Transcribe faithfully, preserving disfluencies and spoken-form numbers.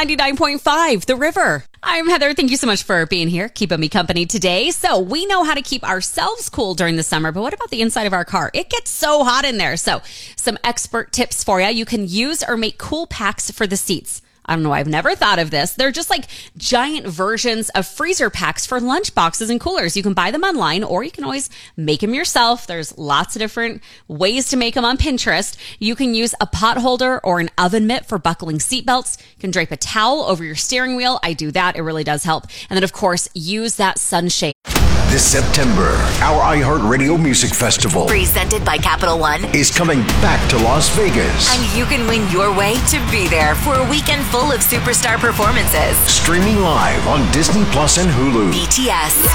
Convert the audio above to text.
ninety-nine point five, The River. I'm Heather. Thank you so much for being here, keeping me company today. So we know how to keep ourselves cool during the summer, but what about the inside of our car? It gets so hot in there. So some expert tips for you. You can use or make cool packs for the seats. I don't know. I've never thought of this. They're just like giant versions of freezer packs for lunch boxes and coolers. You can buy them online or you can always make them yourself. There's lots of different ways to make them on Pinterest. You can use a pot holder or an oven mitt for buckling seatbelts. You can drape a towel over your steering wheel. I do that. It really does help. And then, of course, use that sunshade. This September, our iHeartRadio Music Festival, presented by Capital One, is coming back to Las Vegas. And you can win your way to be there for a weekend full of superstar performances. Streaming live on Disney Plus and Hulu. B T S.